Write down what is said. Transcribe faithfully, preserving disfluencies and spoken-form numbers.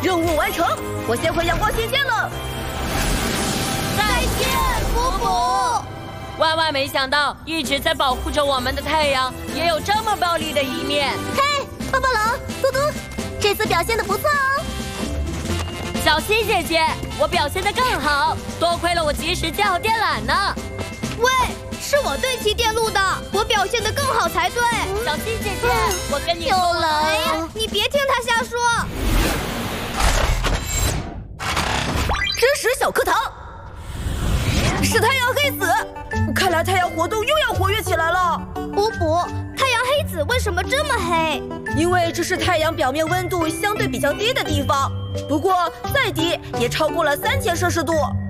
任务完成，我先回阳光新线了。 再见，补补。 万万没想到，一直在保护着我们的太阳，也有这么暴力的一面。 嘿，暴暴龙，嘟嘟，这次表现得不错哦。 小溪姐姐，我表现得更好，多亏了我及时接好电缆呢。 喂，是我对齐电路的，我表现得更好才对。 小溪姐姐，嗯、我跟你说， 又来呀！你别听他瞎说。 知识小课堂，是太阳黑子，看来太阳活动又要活跃起来了。 补补，太阳黑子为什么这么黑？ 因为这是太阳表面温度相对比较低的地方，不过再低也超过了三千摄氏度。